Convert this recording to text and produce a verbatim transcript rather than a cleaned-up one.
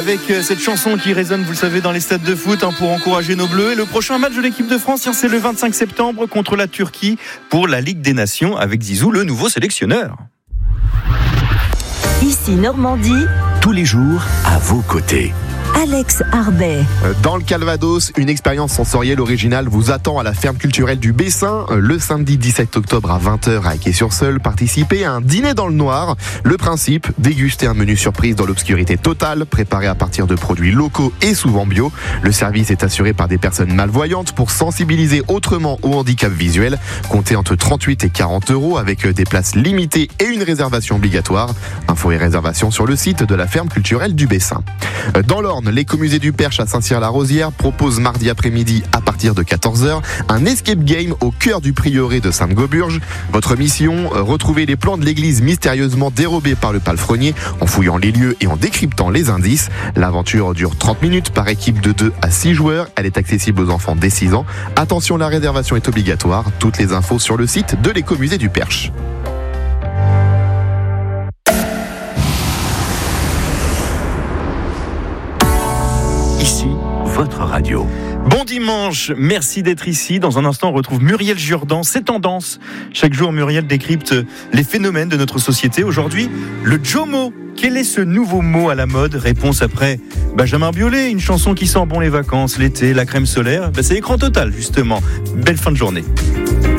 avec cette chanson qui résonne, vous le savez, dans les stades de foot hein, pour encourager nos Bleus. Et le prochain match de l'équipe de France, c'est le vingt-cinq septembre contre la Turquie pour la Ligue des Nations avec Zizou, le nouveau sélectionneur. Ici Normandie, tous les jours à vos côtés. Alex Arbet. Dans le Calvados, une expérience sensorielle originale vous attend à la ferme culturelle du Bessin. Le samedi dix-sept octobre à vingt heures à Quai-sur-Seulles, participez à un dîner dans le noir. Le principe, déguster un menu surprise dans l'obscurité totale, préparé à partir de produits locaux et souvent bio. Le service est assuré par des personnes malvoyantes pour sensibiliser autrement au handicap visuel. Comptez entre trente-huit et quarante euros avec des places limitées et une réservation obligatoire. Infos et réservations sur le site de la ferme culturelle du Bessin. Dans l'Orne, l'écomusée du Perche à Saint-Cyr-la-Rosière propose mardi après-midi à partir de quatorze heures un escape game au cœur du prieuré de Sainte-Gauburge. Votre mission, retrouver les plans de l'église mystérieusement dérobés par le palefrenier en fouillant les lieux et en décryptant les indices. L'aventure dure trente minutes par équipe de deux à six joueurs. Elle est accessible aux enfants dès six ans. Attention, la réservation est obligatoire. Toutes les infos sur le site de l'écomusée du Perche. Ici, votre radio. Bon dimanche, merci d'être ici. Dans un instant, on retrouve Muriel Jourdan, C'est Tendance. Chaque jour, Muriel décrypte les phénomènes de notre société. Aujourd'hui, le Jomo. Quel est ce nouveau mot à la mode ? Réponse après Benjamin Biolay, une chanson qui sent bon les vacances, l'été, la crème solaire. Ben, c'est écran total, justement. Belle fin de journée.